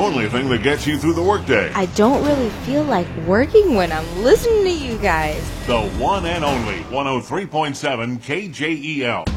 only thing that gets you through the workday. I don't really feel like working when I'm listening to you guys. The one and only 103.7 KJEL.